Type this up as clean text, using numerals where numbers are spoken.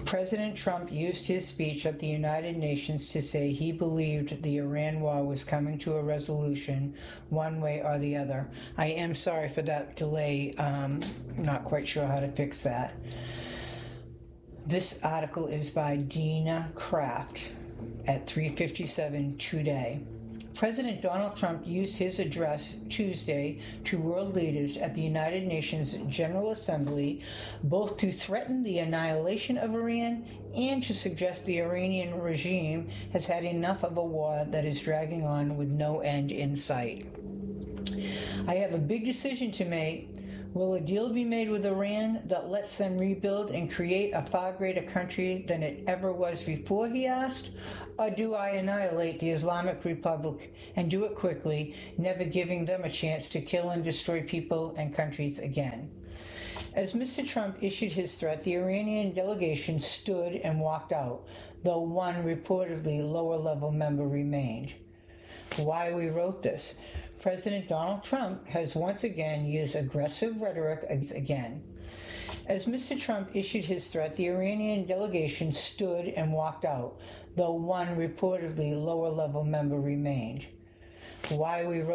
President Trump used his speech at the United Nations to say he believed the Iran war was coming to a resolution one way or the other. I am sorry for that delay. Not quite sure how to fix that. This article is by Dina Kraft at 3:57 today. President Donald Trump used his address Tuesday to world leaders at the United Nations General Assembly both to threaten the annihilation of Iran and to suggest the Iranian regime has had enough of a war that is dragging on with no end in sight. I have a big decision to make. Will a deal be made with Iran that lets them rebuild and create a far greater country than it ever was before, he asked? Or do I annihilate the Islamic Republic and do it quickly, never giving them a chance to kill and destroy people and countries again? As Mr. Trump issued his threat, the Iranian delegation stood and walked out, though one reportedly lower-level member remained. Why we wrote this? President Donald Trump has once again used aggressive rhetoric again. As Mr. Trump issued his threat, the Iranian delegation stood and walked out, though one reportedly lower-level member remained. Why we wrote